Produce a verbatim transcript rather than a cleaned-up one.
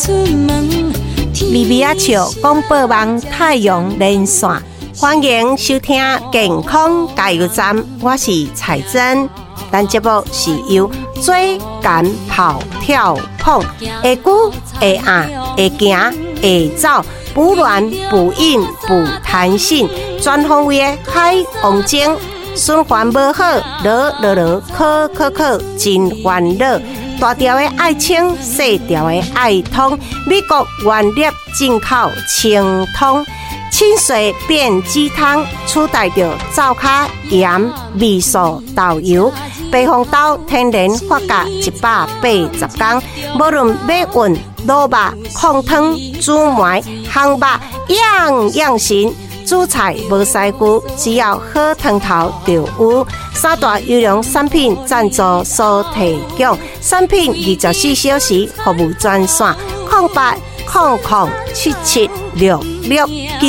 米米阿笑广播网太阳连线，欢迎收听健康加油站，我是彩珍。咱节目是由追赶跑跳碰，会久会硬会行会走，补卵补阴补弹性，全方位的海王精，循环无好，落落落，考考考，真烦恼。大条的爱清，细条的爱通，美国原粒进口清通，清水变鸡汤，取代着灶卡盐、味素、豆油。白红豆天然发酵一百八十天，无论要运、卤肉、控汤、煮糜、烘肉，样样行。煮菜无师傅，只要好汤头就有。三大优良产品赞助所提供，产品二十四小时服务专线：零八零零七七六六九。